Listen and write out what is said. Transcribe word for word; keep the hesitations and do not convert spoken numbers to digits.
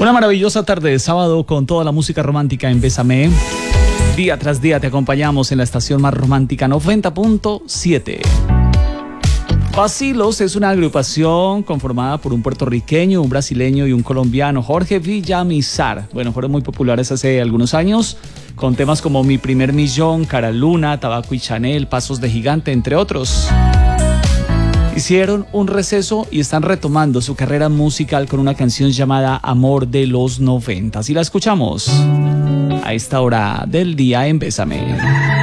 Una maravillosa tarde de sábado con toda la música romántica en Bésame. Día tras día te acompañamos en la estación más romántica noventa punto siete. Vacilos es una agrupación conformada por un puertorriqueño, un brasileño y un colombiano, Jorge Villamizar. Bueno, fueron muy populares hace algunos años con temas como Mi Primer Millón, Cara Luna, Tabaco y Chanel, Pasos de Gigante, entre otros. Hicieron un receso y están retomando su carrera musical con una canción llamada Amor de los noventas. Y la escuchamos a esta hora del día en Bésame.